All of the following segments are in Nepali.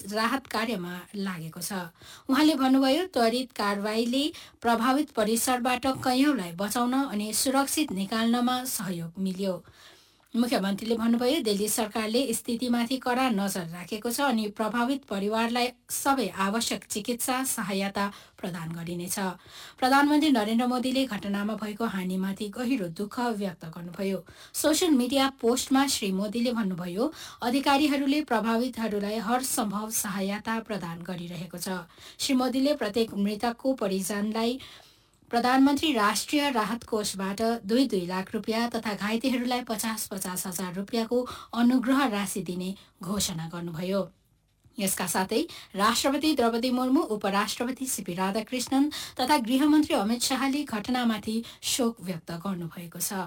राहत कार्यमा लागेको छ। उहाँले भन्नुभयो त्वरित कारबाहीले प्रभावित परिसरबाट कैयौंलाई बचाउन अनि सुरक्षित निकाल्नमा सहयोग मिल्यो। मुख्यमन्त्रीले भन्नुभयो दिल्ली सरकारले स्थितिमाथि कड़ा नजर राखेको छ अनि प्रभावित परिवारलाई सबै आवश्यक चिकित्सा सहायता प्रदान गरिनेछ। प्रधानमन्त्री नरेन्द्र मोदीले घटनामा भएको हानिमाथि गहिरो दुःख व्यक्त गर्नुभयो। सोशल मिडिया पोस्टमा श्री मोदीले भन्नुभयो अधिकारीहरूले प्रभावितहरूलाई हर सम्भव सहायता प्रदान गरिरहेको छ। श्री मोदीले प्रत्येक मृतकको परिजनलाई प्रधानमन्त्री राष्ट्रिय राहत कोषबाट 2-2 लाख रुपियाँ तथा घाइतेहरूलाई 50-50 हजार रुपियाँको अनुग्रह राशि दिने घोषणा गर्नुभयो। यसका साथै राष्ट्रपति द्रौपदी मुर्मू, उपराष्ट्रपति सीपी राधाकृष्णन तथा गृहमन्त्री अमित शाहले घटनामाथि शोक व्यक्त गर्नुभएको छ।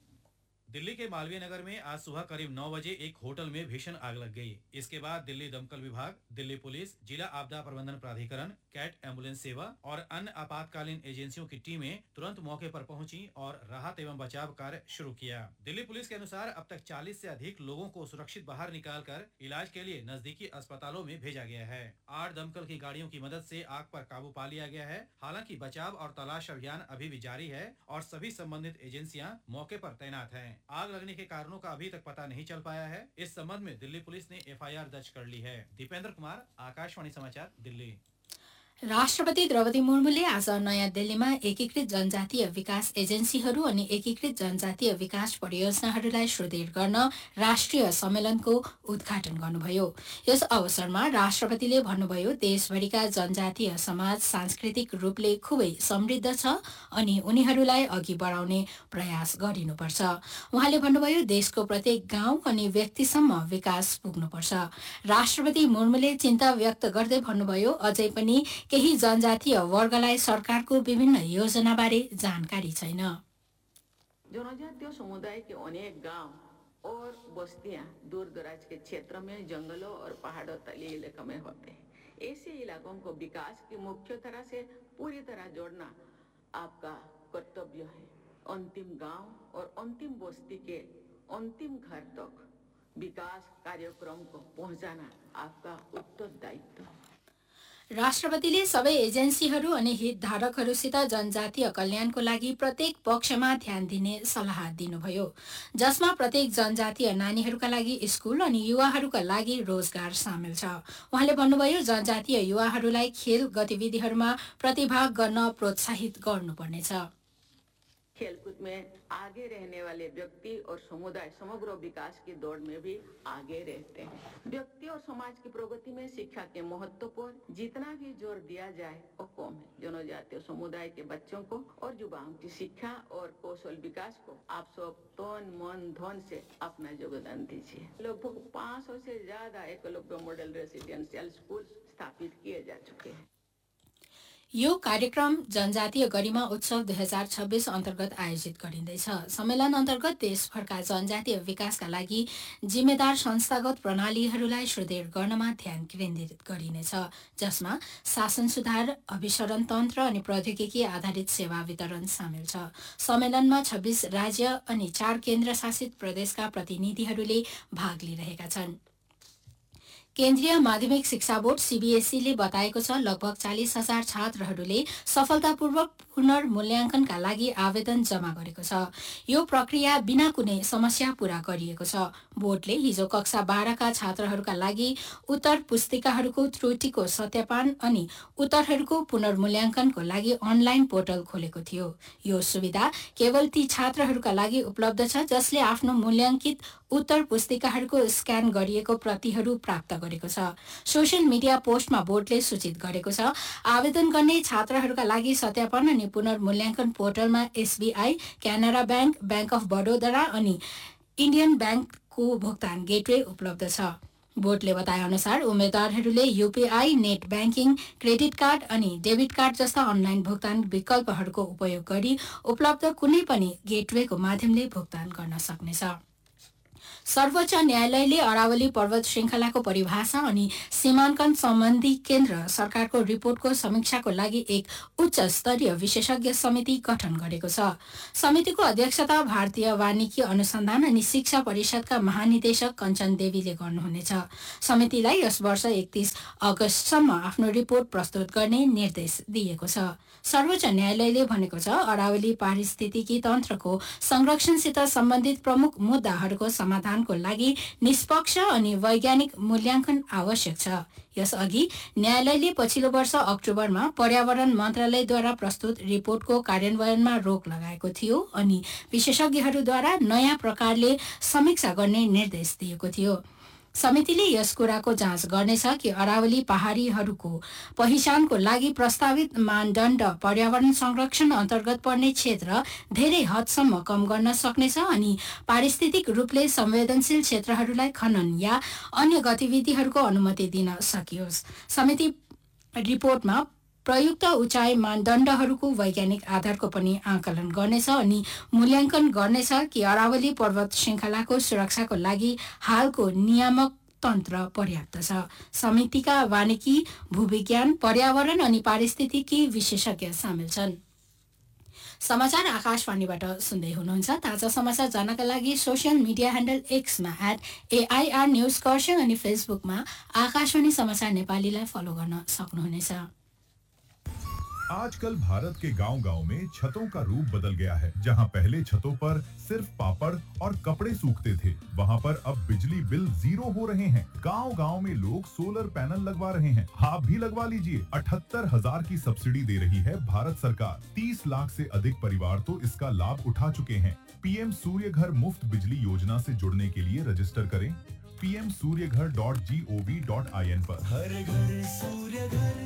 दिल्ली के मालवीय नगर में आज सुबह करीब 9 बजे एक होटल में भीषण आग लग गई। इसके बाद दिल्ली दमकल विभाग, दिल्ली पुलिस, जिला आपदा प्रबंधन प्राधिकरण, कैट एम्बुलेंस सेवा और अन्य आपातकालीन एजेंसियों की टीमें तुरंत मौके पर पहुंची और राहत एवं बचाव कार्य शुरू किया। दिल्ली पुलिस के अनुसार अब तक 40 से अधिक लोगों को सुरक्षित बाहर निकालकर इलाज के लिए नजदीकी अस्पतालों में भेजा गया है। 8 दमकल की गाड़ियों की मदद से आग पर काबू पा लिया गया है। हालांकि बचाव और तलाश अभियान अभी भी जारी है और सभी संबंधित एजेंसियां मौके पर तैनात हैं। आग लगने के कारणों का अभी तक पता नहीं चल पाया है। इस संबंध में दिल्ली पुलिस ने एफआईआर दर्ज कर ली है। दीपेंद्र कुमार, आकाशवाणी समाचार, दिल्ली। राष्ट्रपति द्रौपदी मुर्मूले आज नयाँ दिल्लीमा एकीकृत जनजातीय विकास एजेन्सीहरू अनि एकीकृत जनजातीय विकास परियोजनाहरूलाई सुदृढ गर्न राष्ट्रिय सम्मेलनको उद्घाटन गर्नुभयो। यस अवसरमा राष्ट्रपतिले भन्नुभयो देशभरिका जनजातीय समाज सांस्कृतिक रूपले खुबै समृद्ध छ अनि उनीहरूलाई अघि बढाउने प्रयास गरिनुपर्छ। उहाँले भन्नुभयो देशको प्रत्येक गाउँ अनि व्यक्तिसम्म विकास पुग्नुपर्छ। राष्ट्रपति मुर्मूले चिन्ता व्यक्त गर्दै भन्नुभयो अझै पनि केही जनजातीय वर्गलाई सरकारको विभिन्न योजनाबारे जानकारी छैन। जनजातीय समुदाय के अनेक गांव और बस्तियां दूर दराज के क्षेत्र में जंगलों और पहाड़ों तलीय इलाकों में होते हैं। ऐसे इलाकों को विकास की मुख्य तरह से पूरी तरह जोड़ना आपका कर्तव्य है। अंतिम गांव और अंतिम बस्ती के अंतिम घर तक विकास कार्यक्रम को पहुंचाना आपका उत्तरदायित्व है। राष्ट्रपतिले सबै एजेन्सीहरू अनि हितधारकहरूसित जनजातीय कल्याणको लागि प्रत्येक पक्षमा ध्यान दिने सल्लाह दिनुभयो, जसमा प्रत्येक जनजातीय नानीहरूका लागि स्कूल अनि युवाहरूका लागि रोजगार सामेल छ। उहाँले भन्नुभयो जनजातीय युवाहरूलाई खेल गतिविधिहरूमा प्रतिभाग गर्न प्रोत्साहित गर्नुपर्नेछ। खेलकूद में आगे रहने वाले व्यक्ति और समुदाय समग्र विकास की दौड़ में भी आगे रहते हैं। व्यक्ति और समाज की प्रगति में शिक्षा के महत्व पर जितना भी जोर दिया जाए वो कम है। जनजातीय समुदाय के बच्चों को और युवाओं की शिक्षा और कौशल विकास को आप सब तन मन धन से अपना योगदान दीजिए। लगभग 500 से ज्यादा एकलव्य मॉडल रेसिडेंशियल स्कूल स्थापित किए जा चुके हैं। यो कार्यक्रम जनजातीय गरिमा उत्सव 2026 अन्तर्गत आयोजित गरिँदैछ। सम्मेलन अन्तर्गत देशभरका जनजातीय विकासका लागि जिम्मेदार संस्थागत प्रणालीहरूलाई सुदृढ गर्नमा ध्यान केन्द्रित गरिनेछ, जसमा शासन सुधार, अभिसरण तन्त्र अनि प्रौद्योगिकी आधारित सेवा वितरण सामेल छ। सम्मेलनमा 26 राज्य अनि 4 केन्द्र शासित प्रदेशका प्रतिनिधिहरूले भाग लिइरहेका छन्। केन्द्रीय माध्यमिक शिक्षा बोर्ड सीबीएसईले बताएको छ लगभग 40,000 छात्रहरूले सफलतापूर्वक पुनर्मूल्याङ्कनका लागि आवेदन जम्मा गरेको छ। यो प्रक्रिया बिना कुनै समस्या पूरा गरिएको छ। बोर्डले हिजो कक्षा 12 का छात्रहरूका लागि उत्तर पुस्तिकाहरूको त्रुटिको सत्यापन अनि उत्तरहरूको पुनर्मूल्याङ्कनको लागि अनलाइन पोर्टल खोलेको थियो। यो सुविधा केवल ती छात्रहरूका लागि उपलब्ध छ जसले आफ्नो मूल्याङ्कित उत्तर पुस्तिकाहरूको स्क्यान गरिएको प्रतिहरू प्राप्त गरेको छ। सोशल मिडिया पोस्टमा बोर्डले सूचित गरेको छ आवेदन गर्ने छात्रहरूका लागि सत्यापन अनि पुनर्मूल्याङ्कन पोर्टलमा SBI, Canara bank, bank of Vadodara अनि इन्डियन बैंकको भुक्तान गेटवे उपलब्ध छ। बोर्डले बताए अनुसार उम्मेद्वारहरूले UPI, net banking, credit card अनि डेबिट कार्ड जस्ता अनलाइन भुक्तान विकल्पहरूको उपयोग गरी उपलब्ध कुनै पनि गेटवेको माध्यमले भुक्तान गर्न सक्नेछ। सर्वोच्च न्यायालयले अरावली पर्वत श्रृङ्खलाको परिभाषा अनि सीमाङ्कन सम्बन्धी केन्द्र सरकारको रिपोर्टको समीक्षाको लागि एक उच्च स्तरीय विशेषज्ञ समिति गठन गरेको छ। समितिको अध्यक्षता भारतीय वानिकी अनुसन्धान अनि शिक्षा परिषदका महानिदेशक कञ्चन देवीले गर्नुहुनेछ। समितिलाई यस वर्ष 31 अगस्तसम्म आफ्नो रिपोर्ट प्रस्तुत गर्ने निर्देश दिएको छ। सर्वोच्च न्यायालयले भनेको छ अरावली पारिस्थितिकी तन्त्रको संरक्षणसित सम्बन्धित प्रमुख मुद्दाहरूको समाधानको लागि निष्पक्ष अनि वैज्ञानिक मूल्याङ्कन आवश्यक छ। यसअघि न्यायालयले पछिल्लो वर्ष अक्टोबरमा पर्यावरण मन्त्रालयद्वारा प्रस्तुत रिपोर्टको कार्यान्वयनमा रोक लगाएको थियो अनि विशेषज्ञहरूद्वारा नयाँ प्रकारले समीक्षा गर्ने निर्देश दिएको थियो। समितिले यस कुराको जाँच गर्नेछ कि अरावली पहाडीहरूको पहिचानको लागि प्रस्तावित मानदण्ड पर्यावरण संरक्षण अन्तर्गत पर्ने क्षेत्र धेरै हदसम्म कम गर्न सक्नेछ अनि पारिस्थितिक रूपले संवेदनशील क्षेत्रहरूलाई खनन या अन्य गतिविधिहरूको अनुमति दिन सकियोस्। समिति रिपोर्टमा प्रयुक्त उचाइ मानदण्डहरूको वैज्ञानिक आधारको पनि आकलन गर्नेछ अनि मूल्याङ्कन गर्नेछ कि अरावली पर्वत श्रृङ्खलाको सुरक्षाको लागि हालको नियामक तन्त्र पर्याप्त छ। समितिका वानिकी, भूविज्ञान, पर्यावरण अनि पारिस्थितिकी विशेषज्ञ सामेल छन्। समाचार आकाशवाणीबाट सुन्दै हुनुहुन्छ। ताजा समाचार जानका लागि social media handle एक्समा @AIR news Kurseong अनि फेसबुकमा आकाशवाणी समाचार नेपालीलाई फलो गर्न सक्नुहुनेछ। आजकल भारत के गांव-गांव में छतों का रूप बदल गया है। जहां पहले छतों पर सिर्फ पापड़ और कपड़े सूखते थे, वहां पर अब बिजली बिल 0 हो रहे हैं। गांव-गांव में लोग सोलर पैनल लगवा रहे हैं। आप भी लगवा लीजिए। 78,000 की सब्सिडी दे रही है भारत सरकार। 30 लाख से अधिक परिवार तो इसका लाभ उठा चुके हैं। पीएम सूर्य घर मुफ्त बिजली योजना से जुड़ने के लिए रजिस्टर करें pmsuryaghar.gov.in पर। हर घर सूर्य घर।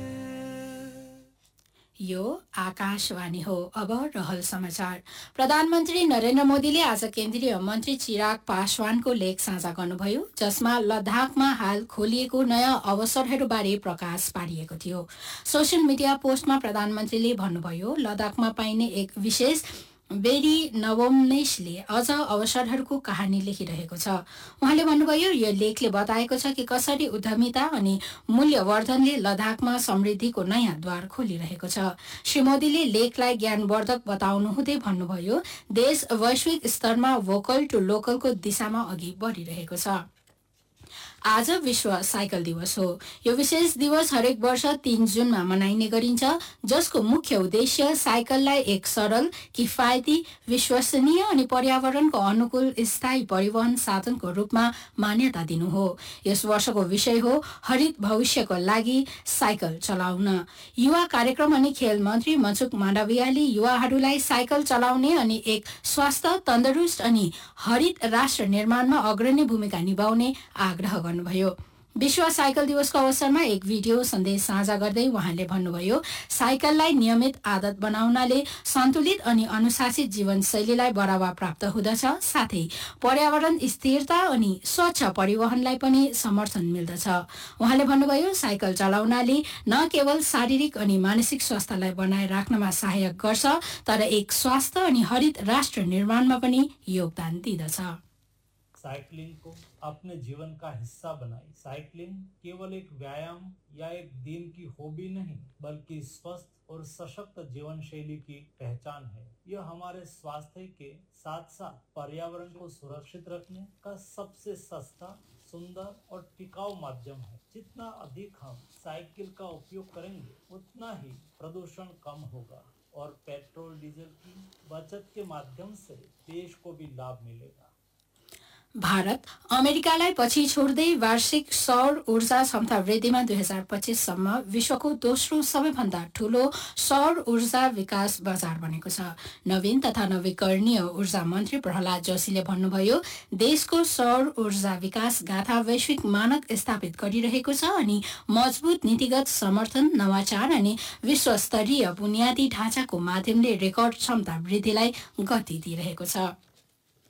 यो आकाशवाणी हो। अब रहल समाचार। प्रधानमन्त्री नरेन्द्र मोदीले आज केन्द्रीय मन्त्री चिराग पासवानको लेख साझा गर्नुभयो, जसमा लद्दाखमा हाल खोलिएको नयाँ अवसरहरूबारे प्रकाश पारिएको थियो। सोसियल मिडिया पोस्टमा प्रधानमन्त्रीले भन्नुभयो, लद्दाखमा पाइने एक विशेष बेरी नवोम्नेशले अझ अवसरहरूको कहानी लेखिरहेको छ। उहाँले भन्नुभयो, यो लेखले बताएको छ कि कसरी उद्यमिता अनि मूल्यवर्धनले लद्दाखमा समृद्धिको नयाँ द्वार खोलिरहेको छ। श्री मोदीले लेखलाई ज्ञानवर्धक बताउनुहुँदै भन्नुभयो, देश वैश्विक स्तरमा भोकल टु लोकलको दिशामा अघि बढिरहेको छ। आज विश्व साइकल दिवस हो। यो विशेष दिवस हरेक वर्ष 3 जुनमा मनाइने गरिन्छ, जसको मुख्य उद्देश्य साइकललाई एक सरल, किफायती, विश्वसनीय अनि पर्यावरणको अनुकूल स्थायी परिवहन साधनको रूपमा मान्यता दिनु हो। यस वर्षको विषय हो हरित भविष्यको लागि साइकल चलाउन। युवा कार्यक्रम अनि खेल मन्त्री मनसुख माण्डवियाले युवाहरूलाई साइकल चलाउने अनि एक स्वस्थ, तन्दुरुस्त अनि हरित राष्ट्र निर्माणमा अग्रणी भूमिका निभाउने आग्रह गर्नुभयो। विश्व साइकल दिवसको अवसरमा एक भिडियो सन्देश साझा गर्दै उहाँले भन्नुभयो, साइकललाई नियमित आदत बनाउनाले सन्तुलित अनि अनुशासित जीवनशैलीलाई बढावा प्राप्त हुँदछ, साथै पर्यावरण स्थिरता अनि स्वच्छ परिवहनलाई पनि समर्थन मिल्दछ। उहाँले भन्नुभयो, साइकल चलाउनाले न केवल शारीरिक अनि मानसिक स्वास्थ्यलाई बनाए राख्नमा सहायक गर्छ, तर एक स्वस्थ अनि हरित राष्ट्र निर्माणमा पनि योगदान दिँदछ। साइकिलिंग को अपने जीवन का हिस्सा बनाई। साइकिलिंग केवल एक व्यायाम या एक दिन की हॉबी नहीं, बल्कि स्वस्थ और सशक्त जीवन शैली की पहचान है। यह हमारे स्वास्थ्य के साथ साथ पर्यावरण को सुरक्षित रखने का सबसे सस्ता, सुंदर और टिकाऊ माध्यम है। जितना अधिक हम साइकिल का उपयोग करेंगे, उतना ही प्रदूषण कम होगा और पेट्रोल डीजल की बचत के माध्यम से देश को भी लाभ मिलेगा। भारत अमेरिकालाई पछि छोड्दै वार्षिक सौर ऊर्जा क्षमता वृद्धिमा 2025 सम्म विश्वको दोस्रो सबैभन्दा ठूलो सौर ऊर्जा विकास बजार बनेको छ। नवीन तथा नवीकरणीय ऊर्जा मन्त्री प्रहलाद जोशीले भन्नुभयो, देशको सौर ऊर्जा विकास गाथा वैश्विक मानक स्थापित गरिरहेको छ अनि मजबुत नीतिगत समर्थन, नवाचार अनि विश्वस्तरीय बुनियादी ढाँचाको माध्यमले रेकर्ड क्षमता वृद्धिलाई गति दिइरहेको छ।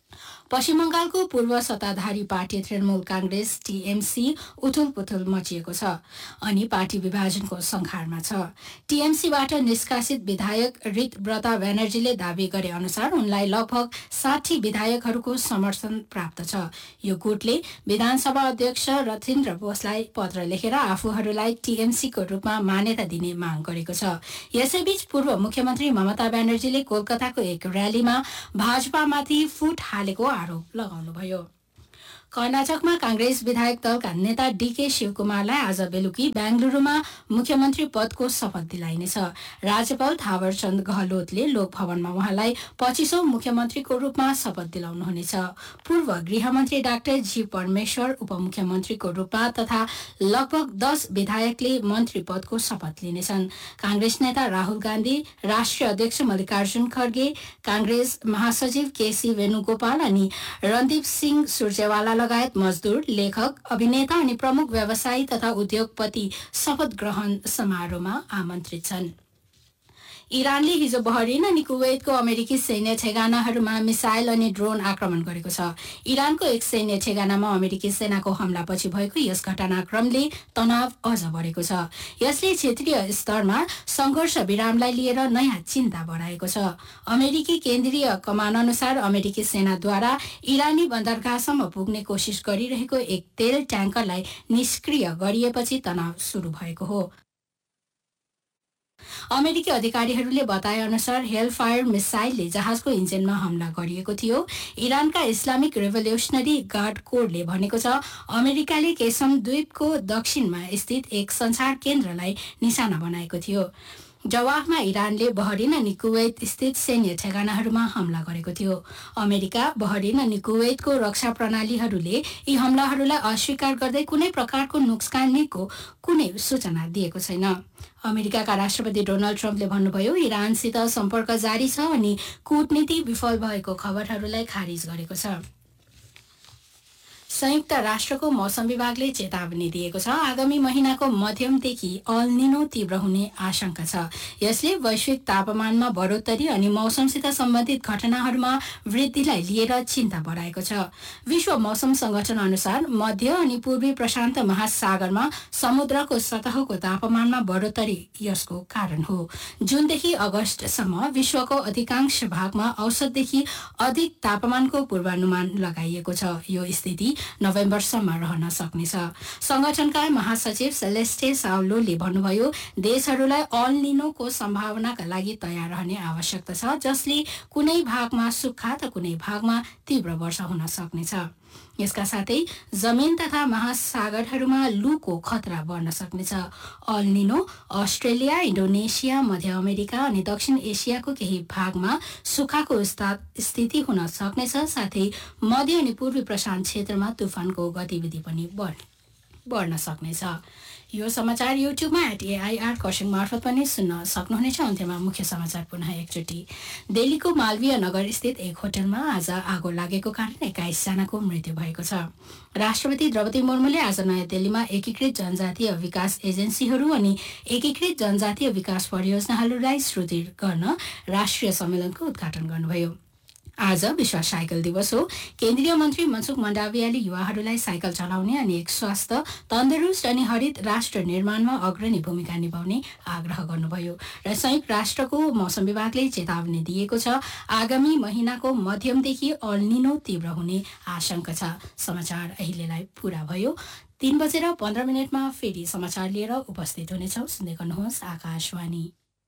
पश्चिम बंगालको पूर्व सत्ताधारी पार्टी तृणमूल कांग्रेस टीएमसी उथुलपुथुल मचिएको छ अनि पार्टी विभाजनको संखारमा छ। टीएमसीबाट निष्कासित विधायक ऋतव्रता ब्यानर्जीले दावी गरे अनुसार उनलाई लगभग 60 विधायकहरूको समर्थन प्राप्त छ। यो गुटले विधानसभा अध्यक्ष रथीन्द्र बोसलाई पत्र लेखेर आफूहरूलाई टीएमसीको रूपमा मान्यता दिने माग गरेको छ। यसैबीच पूर्व मुख्यमन्त्री ममता ब्यानर्जीले कोलकाताको एक र्यालीमा भाजपामाथि फुट हालेको आरोप लगाउनुभयो। कर्नाटकमा कांग्रेस विधायक दलका नेता डीके शिवकुमारलाई आज बेलुकी बेंगलुरूमा मुख्यमन्त्री पदको शपथ दिलाइनेछ। राज्यपाल थावरचन्द गहलोतले लोकभवनमा उहाँलाई 25औं मुख्यमन्त्रीको रूपमा शपथ दिलाउनुहुनेछ। पूर्व गृहमन्त्री डाक्टर जी परमेश्वर उपमुख्यमन्त्रीको रूपमा तथा लगभग 10 विधायकले मन्त्री पदको शपथ लिनेछन्। कांग्रेस नेता राहुल गान्धी, राष्ट्रिय अध्यक्ष मल्लिकार्जुन खड्गे, कांग्रेस महासचिव केसी वेणुगोपाल अनि रणदीप सिंह सुरजेवाला लगायत मजदूर, लेखक, अभिनेता अनि प्रमुख व्यवसायी तथा उद्योगपति शपथ ग्रहण समारोहमा आमन्त्रित छन्। इरानले हिजो बहरिन अनि कुवेतको अमेरिकी सैन्य ठेगानाहरूमा मिसाइल अनि ड्रोन आक्रमण गरेको छ। इरानको एक सैन्य ठेगानामा अमेरिकी सेनाको हमलापछि भएको यस घटनाक्रमले तनाव अझ बढेको छ। यसले क्षेत्रीय स्तरमा संघर्ष विरामलाई लिएर नयाँ चिन्ता बढाएको छ। अमेरिकी केन्द्रीय कमान अनुसार अमेरिकी सेनाद्वारा इरानी बन्दरगाहसम्म पुग्ने कोसिस गरिरहेको एक तेल ट्याङ्करलाई निष्क्रिय गरिएपछि तनाव सुरु भएको हो। अमेरिकी अधिकारीहरूले बताए अनुसार हेलफायर मिसाइलले जहाजको इन्जिनमा हमला गरिएको थियो। इरानका इस्लामिक रेभोल्युसनरी गार्ड कोरले भनेको छ अमेरिकाले केसम द्वीपको दक्षिणमा स्थित एक संचार केन्द्रलाई निशाना बनाएको थियो। जवाफमा इरानले बहरिन अनि कुवेत स्थित सैन्य ठेगानाहरूमा हमला गरेको थियो। अमेरिका, बहरिन अनि कुवेतको रक्षा प्रणालीहरूले यी हमलाहरूलाई अस्वीकार गर्दै कुनै प्रकारको नोक्सानीको कुनै सूचना दिएको छैन। अमेरिकाका राष्ट्रपति डोनाल्ड ट्रम्पले भन्नुभयो इरानसित सम्पर्क जारी छ अनि कूटनीति विफल भएको खबरहरूलाई खारिज गरेको छ। संयुक्त राष्ट्रको मौसम विभागले चेतावनी दिएको छ आगामी महिनाको मध्यमदेखि अल निनो तीव्र हुने आशंका छ। यसले वैश्विक तापमानमा बढोत्तरी अनि मौसमसित सम्बन्धित घटनाहरूमा वृद्धिलाई लिएर चिन्ता बढाएको छ। विश्व मौसम संगठन अनुसार मध्य अनि पूर्वी प्रशान्त महासागरमा समुद्रको सतहको तापमानमा बढोत्तरी यसको कारण हो। जुनदेखि अगस्तसम्म विश्वको अधिकांश भागमा औसतदेखि अधिक तापमानको पूर्वानुमान लगाइएको छ। यो स्थिति नोभेम्बरसम्म रहन सक्नेछ। संगठनका महासचिव सेलेस्टे साउलोले भन्नुभयो देशहरूलाई अल निनोको सम्भावनाका लागि तयार रहने आवश्यकता छ, जसले कुनै भागमा सुक्खा त कुनै भागमा तीव्र वर्षा हुन सक्नेछ। यसका साथै जमिन तथा महासागरहरूमा लूको खतरा बढ्न सक्नेछ। अल निनो अस्ट्रेलिया, इन्डोनेसिया, मध्य अमेरिका अनि दक्षिण एसियाको केही भागमा सुक्खाको स्थिति हुन सक्नेछ। साथै मध्य अनि पूर्वी प्रशान्त क्षेत्रमा तुफानको गतिविधि पनि बढ्न सक्नेछ। यो समाचार युट्युबमा @AIR खरसाङ मार्फत पनि सुन्न सक्नुहुनेछ। अन्त्यमा मुख्य समाचार पुनः एकचोटि। दिल्लीको मालवीय नगर स्थित एक होटलमा आज आगो लागेको कारण 21 जनाको मृत्यु भएको छ। राष्ट्रपति द्रौपदी मुर्मुले आज नयाँ दिल्लीमा एकीकृत जनजातीय विकास एजेन्सीहरू अनि एकीकृत जनजातीय विकास परियोजनाहरूलाई सुदृढ गर्न राष्ट्रिय सम्मेलनको उद्घाटन गर्नुभयो। आज विश्व साइकल दिवस हो। केन्द्रीय मन्त्री मनसुख माण्डवियाले युवाहरूलाई साइकल चलाउने अनि एक स्वस्थ, तन्दुरुस्त अनि हरित राष्ट्र निर्माणमा अग्रणी भूमिका निभाउने आग्रह गर्नुभयो। र संयुक्त राष्ट्रको मौसम विभागले चेतावनी दिएको छ आगामी महिनाको मध्यमदेखि अल निनो तीव्र हुने आशंका छ। समाचार अहिलेलाई पूरा भयो। 3:15 फेरि समाचार लिएर उपस्थित हुनेछौँ। सुन्दै गर्नुहोस् आकाशवाणी।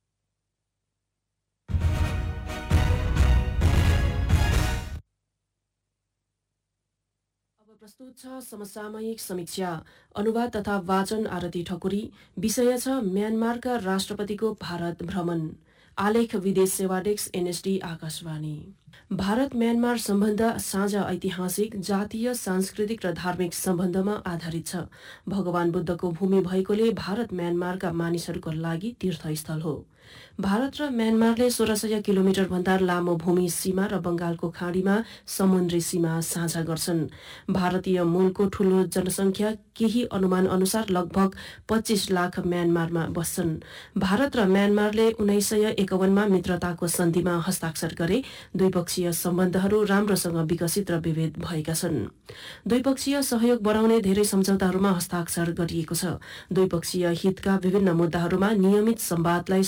प्रस्तुत छ समसामयिक समीक्षा। अनुवाद तथा वाचन आरती ठकुरी। विषय छ म्यानमारका राष्ट्रपतिको भारत भ्रमण। आलेख विदेश सेवा desk NSD Akashvani. Bharat Myanmar सम्बन्ध साझा ऐतिहासिक, जातीय, सांस्कृतिक र धार्मिक सम्बन्धमा आधारित छ। भगवान बुद्धको भूमि भएकोले भारत म्यानमारका मानिसहरूको लागि तीर्थस्थल हो। भारत र म्यानमारले 1600 किलोमिटर भन्दा लामो भूमि सीमा र बंगालको खाडीमा समुद्री सीमा साझा गर्छन्। भारतीय मूलको ठूलो जनसंख्या केही अनुमान अनुसार लगभग 25 लाख म्यानमारमा बस्छन्। भारत र म्यानमारले 1951 मा मित्रताको सन्धिमा हस्ताक्षर गरे। दुई द्विपक्षीय सम्बन्धहरू राम्रोसँग विकसित र विभेद भएका छन्। द्विपक्षीय सहयोग बढाउने धेरै सम्झौताहरूमा हस्ताक्षर गरिएको छ। द्विपक्षीय हितका विभिन्न मुद्दाहरूमा नियमित संवादलाई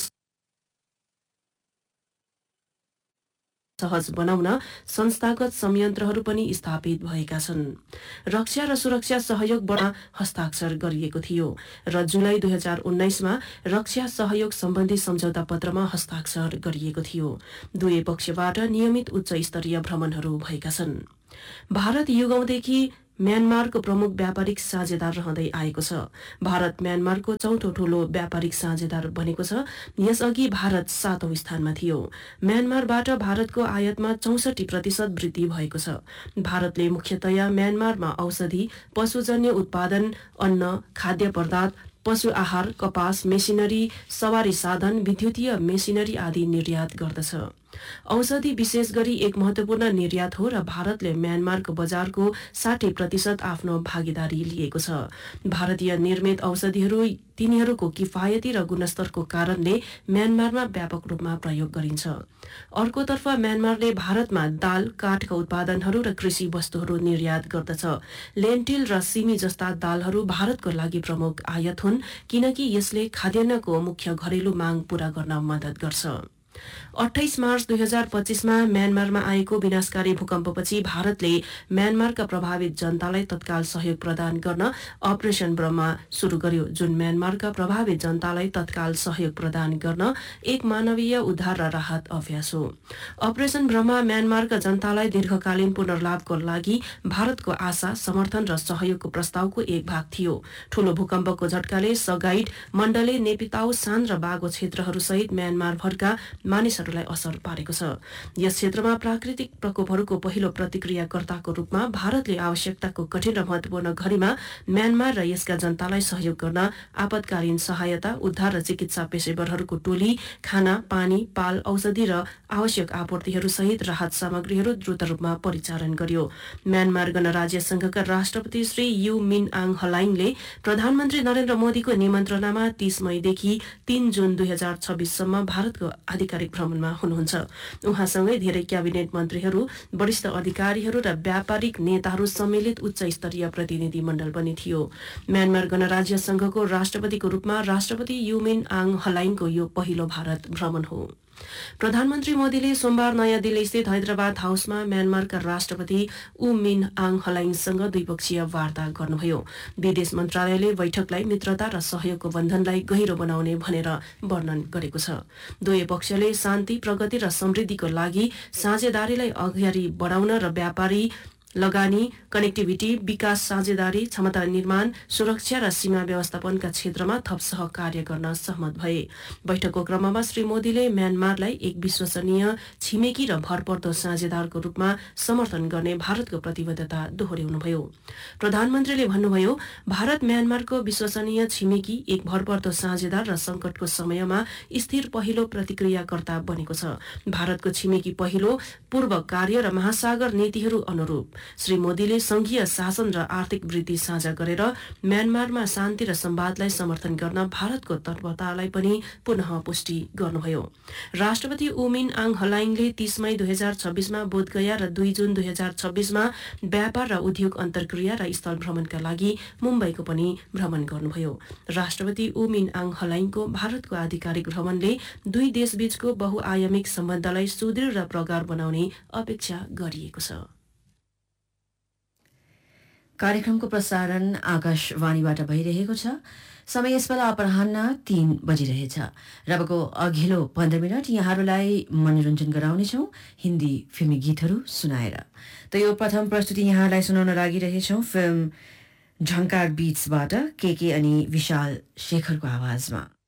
सहज बनाउन संस्थागत संयन्त्रहरू पनि स्थापित भएका छन्। रक्षा र सुरक्षा सहयोग बढाउन हस्ताक्षर गरिएको थियो र जुलाई 2019मा रक्षा सहयोग सम्बन्धी सम्झौता पत्रमा हस्ताक्षर गरिएको थियो। दुवै पक्षबाट नियमित उच्च स्तरीय भ्रमणहरू भएका छन्। भारत युगौंदेखि म्यानमारको प्रमुख व्यापारिक साझेदार रहँदै आएको छ। भारत म्यानमारको चौथो ठूलो व्यापारिक साझेदार बनेको छ। यसअघि भारत 7औं स्थानमा थियो। म्यानमारबाट भारतको आयातमा 64% वृद्धि भएको छ। भारतले मुख्यतया म्यानमारमा औषधि, पशुजन्य उत्पादन, अन्न, खाद्य पदार्थ, पशु आहार, कपास, मेसिनरी, सवारी साधन, विद्युतीय मेसिनरी आदि निर्यात गर्दछ। औषधि विशेष गरी एक महत्वपूर्ण निर्यात हो र भारतले म्यानमारको बजारको 60% आफ्नो भागीदारी लिएको छ। भारतीय निर्मित औषधिहरू तिनीहरूको किफायती र गुणस्तरको कारणले म्यानमारमा व्यापक रूपमा प्रयोग गरिन्छ। अर्कोतर्फ म्यानमारले भारतमा दाल, काठका उत्पादनहरू र कृषि वस्तुहरू निर्यात गर्दछ। लेन्टिल र सिमी जस्ता दालहरू भारतको लागि प्रमुख आयात हुन् किनकि यसले खाद्यान्नको मुख्य घरेलु माग पूरा गर्न मद्दत गर्छ। 28 मार्च 2025मा म्यानमारमा आएको विनाशकारी भूकम्पपछि भारतले म्यानमारका प्रभावित जनतालाई तत्काल सहयोग प्रदान गर्न अपरेसन ब्रह्मा सुरु गर्यो, जुन म्यानमारका प्रभावित जनतालाई तत्काल सहयोग प्रदान गर्न एक मानवीय उद्धार र राहत अभ्यास हो। अपरेसन ब्रह्मा म्यानमारका जनतालाई दीर्घकालीन पुनर्लाभको लागि भारतको आशा, समर्थन र सहयोगको प्रस्तावको एक भाग थियो। ठूलो भूकम्पको झट्काले सगाइट, मण्डले, नेपिताउ, सान र बागो क्षेत्रहरूसहित म्यानमारभरका मानिसहरूलाई असर पारेको छ। यस क्षेत्रमा प्राकृतिक प्रकोपहरूको पहिलो प्रतिक्रियाकर्ताको रूपमा भारतले आवश्यकताको कठिन र महत्वपूर्ण घडीमा म्यानमार र यसका जनतालाई सहयोग गर्न आपतकालीन सहायता, उद्धार र चिकित्सा पेशेवरहरूको टोली, खाना, पानी, पाल, औषधि र आवश्यक आपूर्तिहरू सहित राहत सामग्रीहरू द्रुत रूपमा परिचालन गर्यो। म्यानमार गणराज्य संघका राष्ट्रपति श्री यू मिन आङ हलाइङले प्रधानमन्त्री नरेन्द्र मोदीको निमन्त्रणामा 30 मईदेखि 3 जुन 2026सम्म भारतको आधिकारिक भ्रमणमा हुनुहुन्छ। उहाँसँगै धेरै क्याबिनेट मन्त्रीहरू, वरिष्ठ अधिकारीहरू र व्यापारिक नेताहरू सम्मिलित उच्च स्तरीय प्रतिनिधि मण्डल पनि थियो। म्यानमार गणराज्य संघको राष्ट्रपतिको रूपमा राष्ट्रपति यू मिन आङ हलाइङको यो पहिलो भारत भ्रमण हो। प्रधानमन्त्री मोदीले सोमबार नयाँ दिल्ली स्थित हैदराबाद हाउसमा म्यानमारका राष्ट्रपति ऊ मिन आङ हलाइङसँग द्विपक्षीय वार्ता गर्नुभयो। विदेश मन्त्रालयले बैठकलाई मित्रता र सहयोगको बन्धनलाई गहिरो बनाउने भनेर वर्णन गरेको छ। दुवै पक्षले शान्ति, प्रगति र समृद्धिको लागि साझेदारीलाई अगाडि बढाउन र व्यापारी लगानी, कनेक्टिभिटी, विकास, साझेदारी, क्षमता निर्माण, सुरक्षा र सीमा व्यवस्थापनका क्षेत्रमा थप सहकार्य गर्न सहमत भए। बैठकको क्रममा श्री मोदीले म्यानमारलाई एक विश्वसनीय छिमेकी र भरपर्दो साझेदारको रूपमा समर्थन गर्ने भारतको प्रतिबद्धता दोहोर्याउनुभयो। प्रधानमन्त्रीले भन्नुभयो, भारत म्यानमारको विश्वसनीय छिमेकी, एक भरपर्दो साझेदार र संकटको समयमा स्थिर पहिलो प्रतिक्रियाकर्ता बनेको छ। भारतको छिमेकी पहिलो, पूर्व कार्य र महासागर नीतिहरू अनुरूप श्री मोदीले संघीय शासन र आर्थिक वृद्धि साझा गरेर म्यानमारमा शान्ति र संवादलाई समर्थन गर्न भारतको तत्परतालाई पनि पुनः पुष्टि गर्नुभयो। राष्ट्रपति ऊ मिन आङ हलाइङले 30 मई 2026मा बोधगया र 2 जुन 2026मा व्यापार र उद्योग अन्तर्क्रिया र स्थल भ्रमणका लागि मुम्बईको पनि भ्रमण गर्नुभयो। राष्ट्रपति ऊ मिन आङ हलाइङको भारतको आधिकारिक भ्रमणले दुई देशबीचको बहुआयामिक सम्बन्धलाई सुदृढ र प्रगाढ बनाउने अपेक्षा गरिएको छ। कार्यक्रमको प्रसारण आकाशवाणीबाट भइरहेको छ। समय यसबेला अपराह्न 3 बजिरहेछ। र अबको अघिल्लो 15 मिनट यहाँहरूलाई मनोरञ्जन गराउनेछौँ हिन्दी फिल्मी गीतहरू सुनाएर। त यो प्रथम प्रस्तुति यहाँहरूलाई सुनाउन लागिरहेछौँ फिल्म झङ्कार बिट्सबाट के अनि विशाल शेखरको आवाजमा।